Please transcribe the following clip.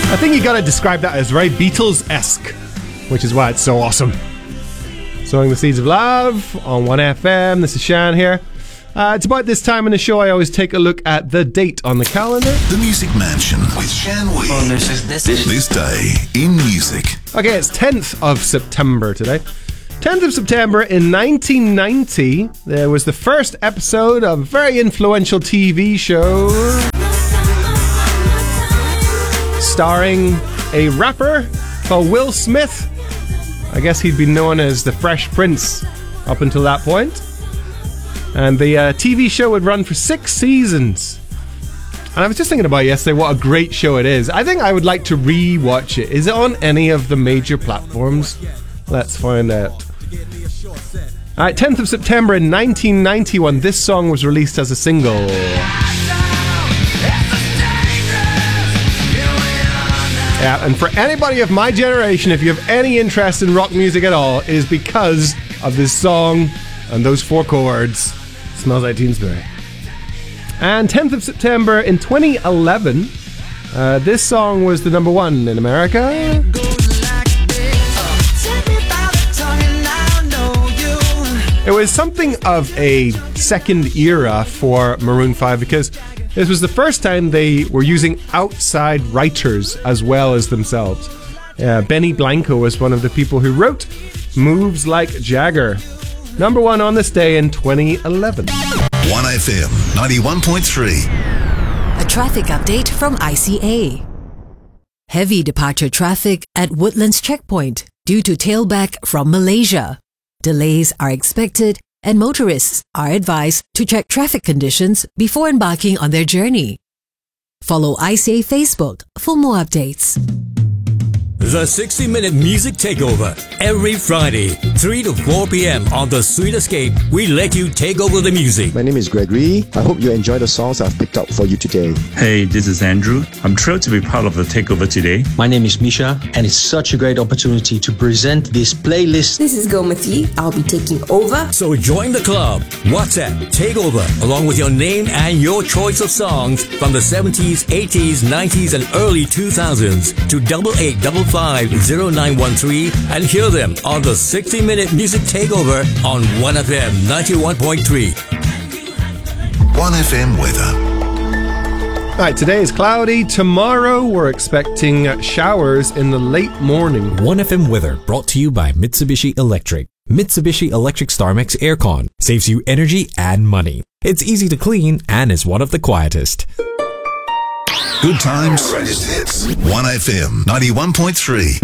I think you gotta describe that as very Beatles-esque, which is why it's so awesome. Sowing the Seeds of Love on 1FM. This is Shan here. It's about this time in the show I always take a look at the date on the calendar. The Music Mansion with Shan Wee. Oh, this day in music. Okay, it's 10th of September today. 10th of September in 1990, there was the first episode of a very influential TV show starring a rapper called Will Smith. I guess he'd been known as the Fresh Prince up until that point. And the TV show would run for 6 seasons. And I was just thinking about yesterday what a great show it is. I think I would like to re-watch it. Is it on any of the major platforms? Let's find out. Alright, 10th of September in 1991, this song was released as a single. Yeah, and for anybody of my generation, if you have any interest in rock music at all, it is because of this song and those 4 chords. Smells Like Teen Spirit. And 10th of September in 2011, this song was the number 1 in America. It was something of a second era for Maroon 5 because this was the first time they were using outside writers as well as themselves. Benny Blanco was one of the people who wrote Moves Like Jagger. Number 1 on this day in 2011. 1FM 91.3. A traffic update from ICA. Heavy departure traffic at Woodlands Checkpoint due to tailback from Malaysia. Delays are expected and motorists are advised to check traffic conditions before embarking on their journey. Follow ICA Facebook for more updates. The 60-minute music takeover. Every Friday, 3 to 4 p.m. on The Sweet Escape, we let you take over the music. My name is Gregory. I hope you enjoy the songs I've picked out for you today. Hey, this is Andrew. I'm thrilled to be part of the takeover today. My name is Misha, and it's such a great opportunity to present this playlist. This is Gomati. I'll be taking over. So join the club. WhatsApp Takeover, along with your name and your choice of songs from the 70s, 80s, 90s, and early 2000s to 88550913 and hear them on the 60-minute music takeover on 1FM 91.3. 1FM weather. Alright, today is cloudy. Tomorrow we're expecting showers in the late morning. 1FM weather brought to you by Mitsubishi Electric. Mitsubishi Electric StarMax Aircon saves you energy and money. It's easy to clean and is one of the quietest. Good times, greatest hits. 1FM 91.3.